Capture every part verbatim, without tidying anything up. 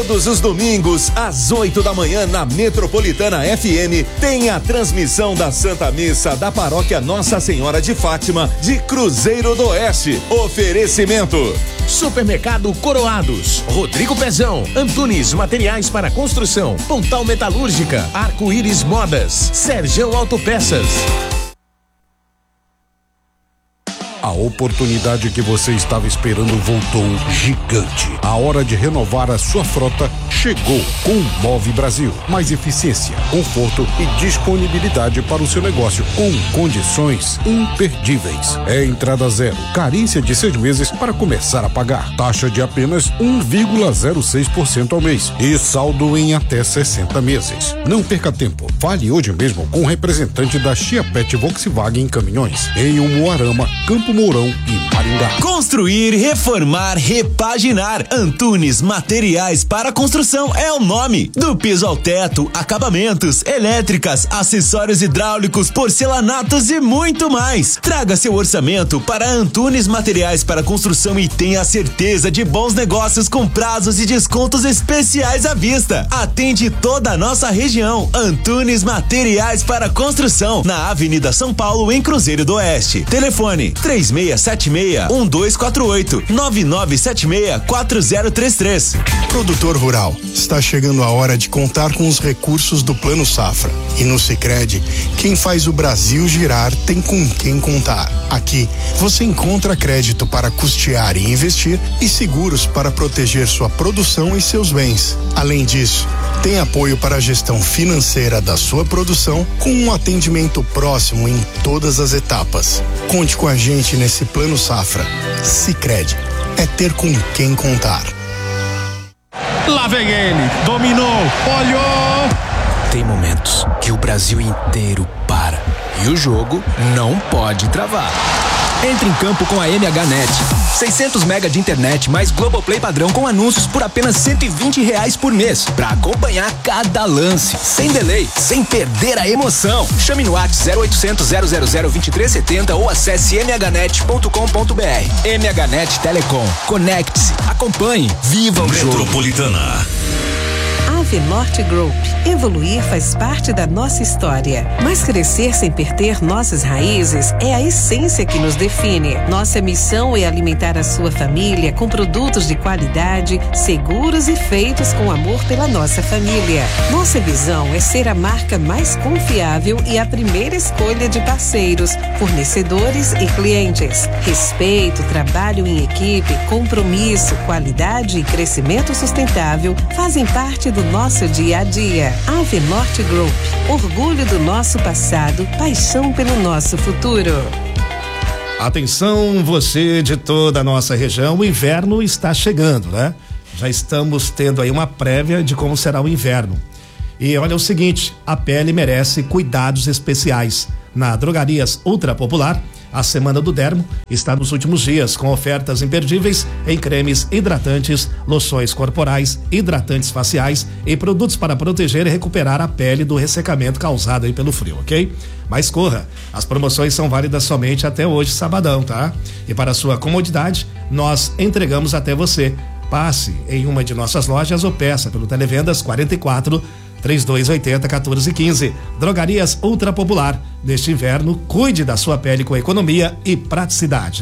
Todos os domingos, às oito da manhã, na Metropolitana F M, tem a transmissão da Santa Missa da Paróquia Nossa Senhora de Fátima, de Cruzeiro do Oeste. Oferecimento: Supermercado Coroados, Rodrigo Pezão, Antunes Materiais para Construção, Pontal Metalúrgica, Arco-Íris Modas, Serjão Autopeças. A oportunidade que você estava esperando voltou gigante. A hora de renovar a sua frota chegou com o Move Brasil. Mais eficiência, conforto e disponibilidade para o seu negócio com condições imperdíveis. É entrada zero, carência de seis meses para começar a pagar. Taxa de apenas um vírgula zero seis por cento ao mês e saldo em até sessenta meses. Não perca tempo. Fale hoje mesmo com o representante da Chiapete Volkswagen Caminhões em Umuarama, Campo Mourão e Maringá. Construir, reformar, repaginar. Antunes Materiais para Construção é o nome. Do piso ao teto, acabamentos, elétricas, acessórios hidráulicos, porcelanatos e muito mais. Traga seu orçamento para Antunes Materiais para Construção e tenha a certeza de bons negócios com prazos e descontos especiais à vista. Atende toda a nossa região. Antunes Materiais para Construção, na Avenida São Paulo, em Cruzeiro do Oeste. Telefone três seis sete seis, um dois quatro oito, nove nove sete seis, quatro zero três três. Produtor rural, está chegando a hora de contar com os recursos do Plano Safra. E no Sicredi, quem faz o Brasil girar tem com quem contar. Aqui, você encontra crédito para custear e investir e seguros para proteger sua produção e seus bens. Além disso, tem apoio para a gestão financeira da sua produção com um atendimento próximo em todas as etapas. Conte com a gente nesse Plano Safra. Sicredi, é ter com quem contar. Lá vem ele, dominou, olhou. Tem momentos que o Brasil inteiro para e o jogo não pode travar. Entre em campo com a M H Net. seiscentos mega de internet mais Globoplay padrão com anúncios por apenas cento e vinte reais por mês. Pra acompanhar cada lance, sem delay, sem perder a emoção. Chame no WhatsApp zero oitocentos, zero zero zero, vinte e três setenta ou acesse m h net ponto com ponto b r. M H Net Telecom. Conecte-se, acompanhe, viva o jogo. Metropolitana. Ave Norte Group. Evoluir faz parte da nossa história, mas crescer sem perder nossas raízes é a essência que nos define. Nossa missão é alimentar a sua família com produtos de qualidade, seguros e feitos com amor pela nossa família. Nossa visão é ser a marca mais confiável e a primeira escolha de parceiros, fornecedores e clientes. Respeito, trabalho em equipe, compromisso, qualidade e crescimento sustentável fazem parte do nosso dia a dia. Ave Norte Group, orgulho do nosso passado, paixão pelo nosso futuro. Atenção, você de toda a nossa região, o inverno está chegando, né? Já estamos tendo aí uma prévia de como será o inverno. E olha o seguinte, a pele merece cuidados especiais. Na Drogarias Ultra Popular, a Semana do Dermo está nos últimos dias com ofertas imperdíveis em cremes hidratantes, loções corporais, hidratantes faciais e produtos para proteger e recuperar a pele do ressecamento causado aí pelo frio, ok? Mas corra, as promoções são válidas somente até hoje, sabadão, tá? E para sua comodidade, nós entregamos até você. Passe em uma de nossas lojas ou peça pelo Televendas quarenta e quatro, trinta e dois oitenta, quatorze quinze. Drogarias Ultra Popular. Neste inverno, cuide da sua pele com economia e praticidade.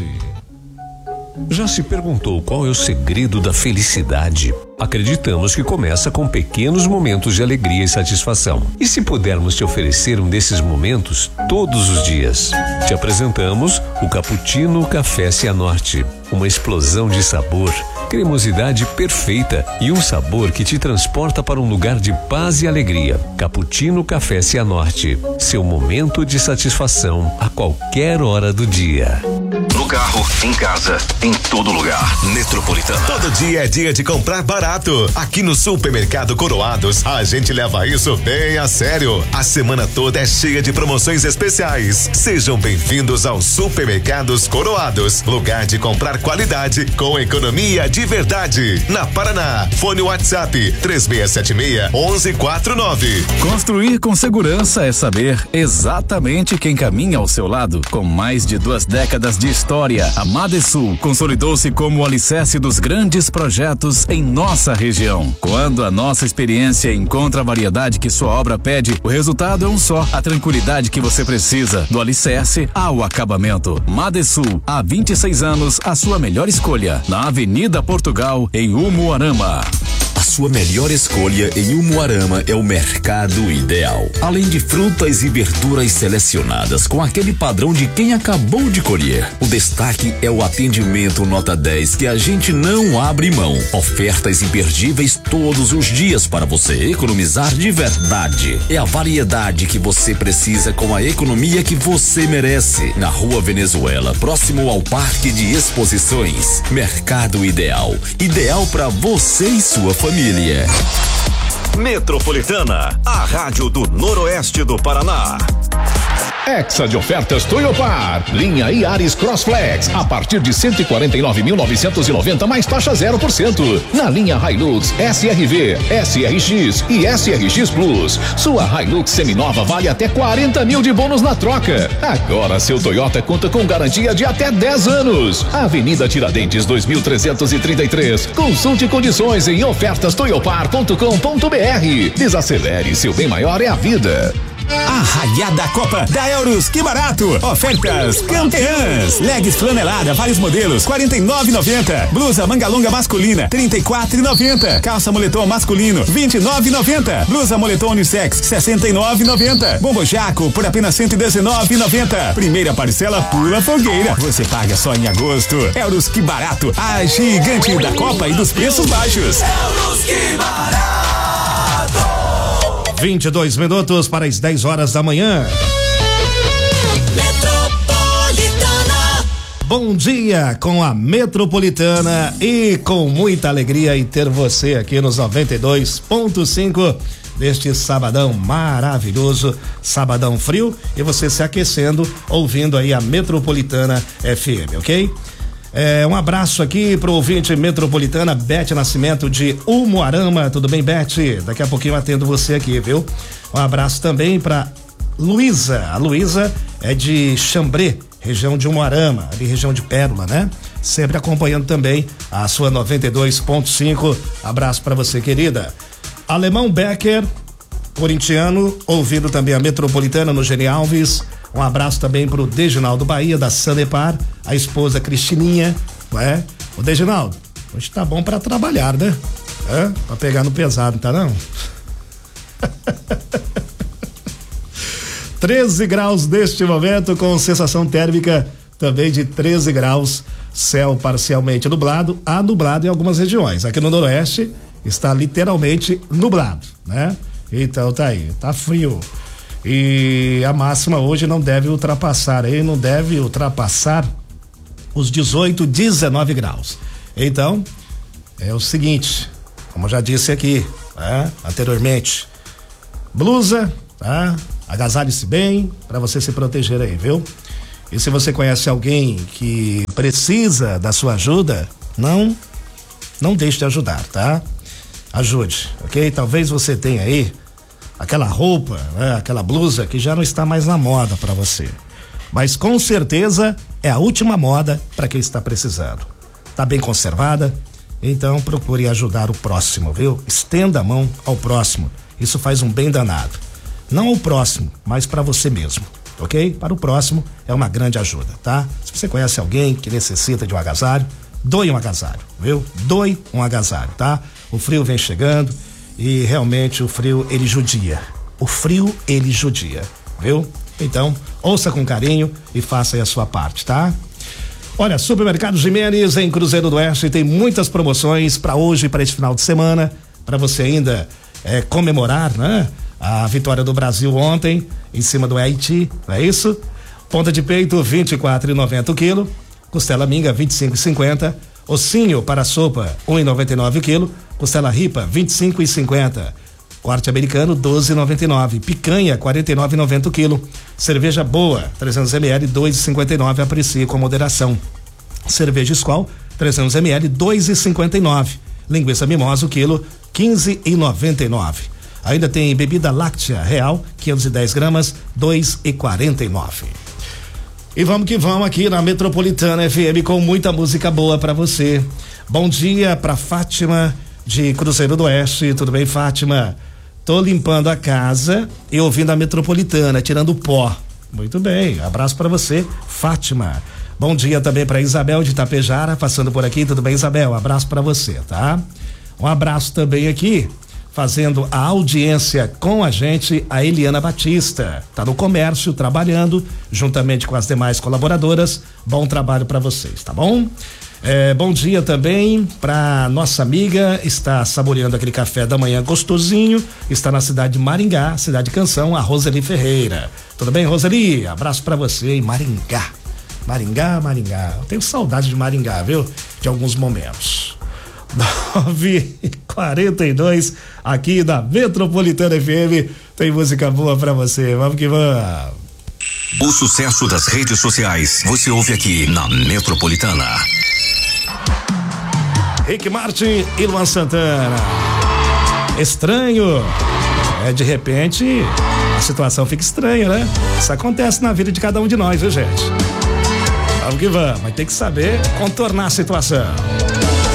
Já se perguntou qual é o segredo da felicidade? Acreditamos que começa com pequenos momentos de alegria e satisfação. E se pudermos te oferecer um desses momentos todos os dias? Te apresentamos o Cappuccino Café Cianorte. Uma explosão de sabor, cremosidade perfeita e um sabor que te transporta para um lugar de paz e alegria. Cappuccino Café Cianorte. Seu momento de satisfação a qualquer hora do dia. No carro, em casa, em todo lugar. Metropolitana. Todo dia é dia de comprar barato. Aqui no Supermercado Coroados, a gente leva isso bem a sério. A semana toda é cheia de promoções especiais. Sejam bem-vindos ao Supermercados Coroados, lugar de comprar qualidade com economia de verdade. Na Paraná, fone WhatsApp três seis sete seis, um um quatro nove. Construir com segurança é saber exatamente quem caminha ao seu lado. Com mais de duas décadas de história história, a Madesul consolidou-se como o alicerce dos grandes projetos em nossa região. Quando a nossa experiência encontra a variedade que sua obra pede, o resultado é um só, a tranquilidade que você precisa, do alicerce ao acabamento. Madesul, há vinte e seis anos, a sua melhor escolha, na Avenida Portugal, em Umuarama. A sua melhor escolha em Umuarama é o Mercado Ideal. Além de frutas e verduras selecionadas com aquele padrão de quem acabou de colher, o destaque é o atendimento nota dez que a gente não abre mão. Ofertas imperdíveis todos os dias para você economizar de verdade. É a variedade que você precisa com a economia que você merece. Na Rua Venezuela, próximo ao Parque de Exposições. Mercado Ideal. Ideal para você e sua família. Família. Metropolitana, a rádio do Noroeste do Paraná. Hexa de ofertas Toyopar. Linha Yaris Crossflex a partir de cento e quarenta e nove mil novecentos e noventa mais taxa zero por cento. Na linha Hilux, S R V, S R X e S R X Plus. Sua Hilux seminova vale até quarenta mil de bônus na troca. Agora seu Toyota conta com garantia de até dez anos. Avenida Tiradentes dois mil trezentos e trinta e três. Consulte condições em ofertas toyopar ponto com ponto br. Desacelere, seu bem maior é a vida. A raiada Copa da Euros, que barato! Ofertas campeãs. Leggings flanelada, vários modelos, quarenta e nove e noventa. Blusa manga longa masculina, trinta e quatro e noventa. Calça moletom masculino, vinte e nove e noventa. Blusa moletom unissex, sessenta e nove e noventa. Bombo jaco por apenas cento e dezenove e noventa. Primeira parcela pula fogueira. Você paga só em agosto. Euros, que barato! A gigante da Copa e dos preços baixos. Euros, que barato! vinte e dois minutos para as dez horas da manhã. Metropolitana. Bom dia com a Metropolitana e com muita alegria em ter você aqui nos noventa e dois ponto cinco deste sabadão maravilhoso, sabadão frio, e você se aquecendo ouvindo aí a Metropolitana F M, ok? É, um abraço aqui pro ouvinte Metropolitana, Bete Nascimento de Umuarama. Tudo bem, Bete? Daqui a pouquinho eu atendo você aqui, viu? Um abraço também pra Luísa. A Luísa é de Xambrê, região de Umuarama, ali região de Pérola, né? Sempre acompanhando também a sua noventa e dois ponto cinco. Abraço pra você, querida. Alemão Becker, corintiano, ouvindo também a Metropolitana no Gene Alves. Um abraço também pro Deginaldo Bahia, da Sanepar, a esposa Cristininha, né? O Deginaldo, hoje tá bom pra trabalhar, né? É? Pra pegar no pesado, tá não? treze graus neste momento, com sensação térmica também de treze graus, céu parcialmente nublado, há nublado em algumas regiões. Aqui no Noroeste está literalmente nublado, né? Então tá aí, tá frio. E a máxima hoje não deve ultrapassar, aí não deve ultrapassar os dezoito, dezenove graus. Então, é o seguinte, como eu já disse aqui, né, anteriormente, blusa, tá? Agasalhe-se bem para você se proteger aí, viu? E se você conhece alguém que precisa da sua ajuda, não, não deixe de ajudar, tá? Ajude, ok? Talvez você tenha aí aquela roupa, né? Aquela blusa que já não está mais na moda para você, mas com certeza é a última moda para quem está precisando. Tá bem conservada? Então procure ajudar o próximo, viu? Estenda a mão ao próximo. Isso faz um bem danado. Não ao próximo, mas para você mesmo, ok? Para o próximo é uma grande ajuda, tá? Se você conhece alguém que necessita de um agasalho, doe um agasalho, viu? Doe um agasalho, tá? O frio vem chegando e realmente o frio, ele judia. O frio, ele judia, viu? Então, ouça com carinho e faça aí a sua parte, tá? Olha, Supermercado Jimenez em Cruzeiro do Oeste tem muitas promoções para hoje e para este final de semana, para você ainda é, comemorar, né? A vitória do Brasil ontem em cima do Haiti, não é isso? Ponta de peito vinte e quatro e noventa o quilo, costela minga vinte e cinco e cinquenta, ossinho para sopa um e noventa e nove o quilo, costela ripa vinte e cinco e cinquenta, corte americano doze e noventa e nove, picanha quarenta e nove e noventa o quilo, cerveja boa trezentos mililitros dois e cinquenta e nove, aprecie com moderação. Cerveja Skol trezentos mililitros dois e cinquenta e nove, linguiça mimosa o quilo quinze e noventa e nove. Ainda tem bebida láctea real quinhentos e dez gramas dois e quarenta e nove. E vamos que vamos aqui na Metropolitana F M com muita música boa pra você. Bom dia pra Fátima de Cruzeiro do Oeste. Tudo bem, Fátima? Tô limpando a casa e ouvindo a Metropolitana, tirando o pó. Muito bem, abraço pra você, Fátima. Bom dia também pra Isabel de Itapejara, passando por aqui. Tudo bem, Isabel? Abraço pra você, tá? Um abraço também aqui, fazendo a audiência com a gente, a Eliana Batista. Tá no comércio, trabalhando, juntamente com as demais colaboradoras. Bom trabalho para vocês, tá bom? É, bom dia também para nossa amiga, está saboreando aquele café da manhã gostosinho, está na cidade de Maringá, cidade de Canção, a Roseli Ferreira. Tudo bem, Roseli? Abraço para você em Maringá. Maringá, Maringá. Eu tenho saudade de Maringá, viu? De alguns momentos. nove e quarenta e dois aqui da Metropolitana F M, tem música boa pra você, vamos que vamos. O sucesso das redes sociais você ouve aqui na Metropolitana. Rick Martin e Luan Santana. Estranho, é, de repente a situação fica estranha, né? Isso acontece na vida de cada um de nós, viu, gente? Vamos que vamos, mas tem que saber contornar a situação.